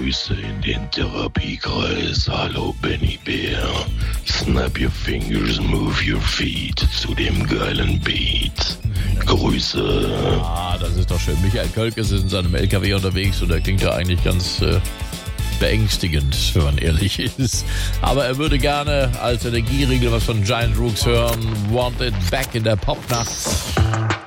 Grüße in den Therapiekreis. Hallo Benny Bär. Snap your fingers, move your feet zu dem geilen Beat. Grüße. Ah, das ist doch schön. Michael Kölkes ist in seinem LKW unterwegs und der klingt ja eigentlich ganz beängstigend, wenn man ehrlich ist. Aber er würde gerne als Energieriegel was von Giant Rooks hören. Want It Back in der Popnacht.